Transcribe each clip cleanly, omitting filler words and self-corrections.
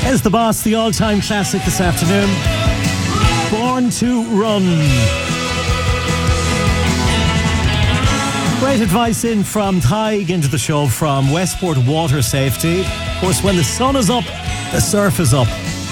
There's the Boss, the all-time classic this afternoon. Born to Run. Great advice in from Tig into the show from Westport Water Safety. Of course, when the sun is up, the surf is up.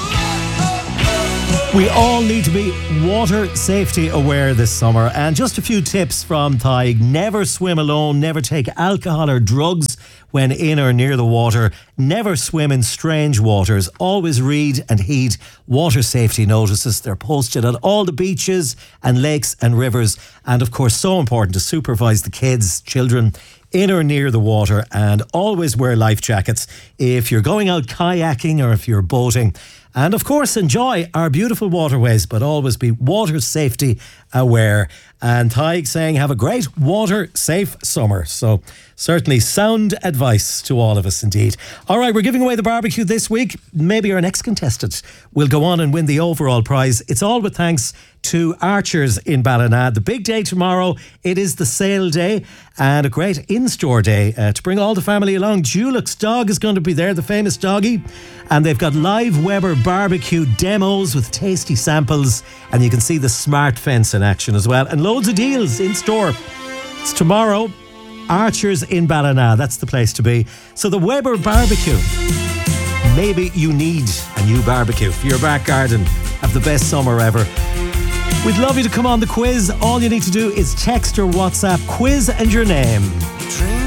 We all need to be water safety aware this summer. And just a few tips from Tig. Never swim alone. Never take alcohol or drugs when in or near the water. Never swim in strange waters. Always read and heed water safety notices. They're posted at all the beaches and lakes and rivers. And of course, so important to supervise the kids, children in or near the water, and always wear life jackets if you're going out kayaking or if you're boating. And of course, enjoy our beautiful waterways, but always be water safety aware. And Tig saying, have a great water safe summer. So certainly sound advice to all of us indeed. All right, we're giving away the barbecue this week. Maybe our next contestant will go on and win the overall prize. It's all with thanks to Archers in Ballina. The big day tomorrow, it is the sale day and a great in-store day to bring all the family along. Dulux Dog is going to be there, the famous doggy. And they've got live Weber barbecue demos with tasty samples. And you can see the smart fence in action as well. And loads of deals in store. It's tomorrow. Archers in Ballina. That's the place to be. So the Weber barbecue. Maybe you need a new barbecue for your back garden. Have the best summer ever. We'd love you to come on the quiz. All you need to do is text or WhatsApp quiz and your name.